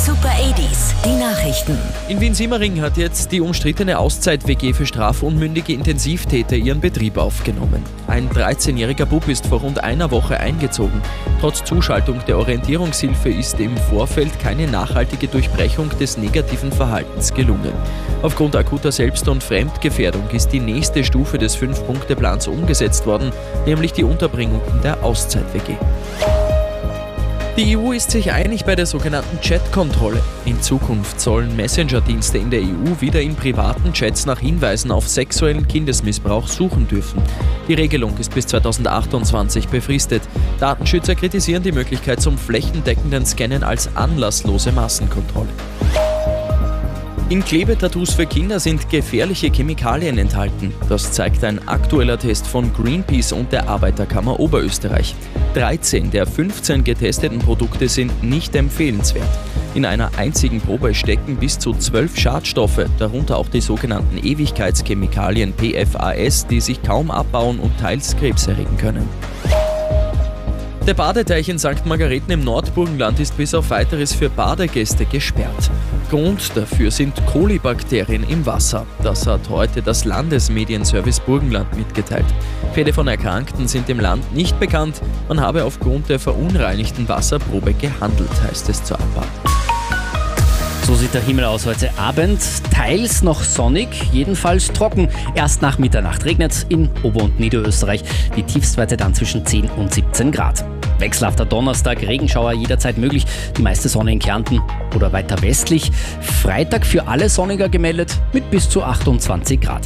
Super 80s, die Nachrichten. In Wien-Simmering hat jetzt die umstrittene Auszeit-WG für strafunmündige Intensivtäter ihren Betrieb aufgenommen. Ein 13-jähriger Bub ist vor rund einer Woche eingezogen. Trotz Zuschaltung der Orientierungshilfe ist im Vorfeld keine nachhaltige Durchbrechung des negativen Verhaltens gelungen. Aufgrund akuter Selbst- und Fremdgefährdung ist die nächste Stufe des 5-Punkte-Plans umgesetzt worden, nämlich die Unterbringung in der Auszeit-WG. Die EU ist sich einig bei der sogenannten Chat-Kontrolle. In Zukunft sollen Messenger-Dienste in der EU wieder in privaten Chats nach Hinweisen auf sexuellen Kindesmissbrauch suchen dürfen. Die Regelung ist bis 2028 befristet. Datenschützer kritisieren die Möglichkeit zum flächendeckenden Scannen als anlasslose Massenkontrolle. In Klebetattoos für Kinder sind gefährliche Chemikalien enthalten. Das zeigt ein aktueller Test von Greenpeace und der Arbeiterkammer Oberösterreich. 13 der 15 getesteten Produkte sind nicht empfehlenswert. In einer einzigen Probe stecken bis zu 12 Schadstoffe, darunter auch die sogenannten Ewigkeitschemikalien PFAS, die sich kaum abbauen und teils Krebs erregen können. Der Badeteich in St. Margareten im Nordburgenland ist bis auf Weiteres für Badegäste gesperrt. Grund dafür sind Kolibakterien im Wasser. Das hat heute das Landesmedienservice Burgenland mitgeteilt. Fälle von Erkrankten sind im Land nicht bekannt. Man habe aufgrund der verunreinigten Wasserprobe gehandelt, heißt es zur Abfahrt. So sieht der Himmel aus heute Abend. Teils noch sonnig, jedenfalls trocken. Erst nach Mitternacht regnet es in Ober- und Niederösterreich. Die Tiefstwerte dann zwischen 10 und 17 Grad. Wechselhafter Donnerstag, Regenschauer jederzeit möglich. Die meiste Sonne in Kärnten oder weiter vestlich. Freitag für alle sonniger gemeldet mit bis zu 28 Grad.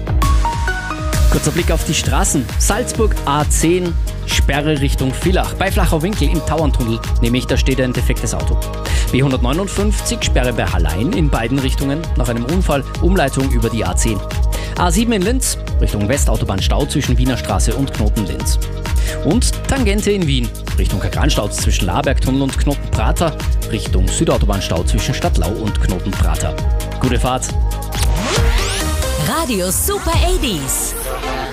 Kurzer Blick auf die Straßen. Salzburg A10, Sperre Richtung Villach. Bei Flachau-Winkel im Tauerntunnel, nämlich da steht ein defektes Auto. B159, Sperre bei Hallein in beiden Richtungen. Nach einem Unfall, Umleitung über die A10. A7 in Linz, Richtung Westautobahn Stau zwischen Wiener Straße und Knoten-Linz. Und Tangente in Wien, Richtung Kagranstau zwischen Labergtunnel und Knoten-Prater, Richtung Südautobahnstau zwischen Stadtlau und Knoten-Prater. Gute Fahrt! Radio Super 80s.